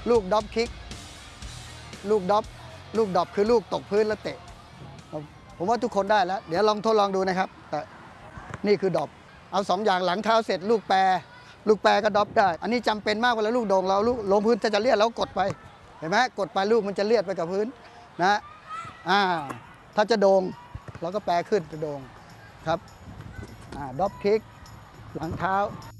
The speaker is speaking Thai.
ลูกดรอปคิกลูกดรอปคือลูกตกพื้นแล้วเตะผมว่าทุกคนได้แล้วเดี๋ยวลองทดลองดูนะครับแต่นี่คือดรอปเอา2อย่างหลังเท้าเสร็จลูกแปรก็ดรอปได้อันนี้จำเป็นมากเวลาลูกโด่งเราลูกลงพื้นจะเลียดแล้วกดไปเห็นไหมกดไปลูกมันจะเลียดไปกับพื้นนะถ้าจะโด่งเราก็แปรขึ้นจะโด่งครับดรอปคิกหลังเท้า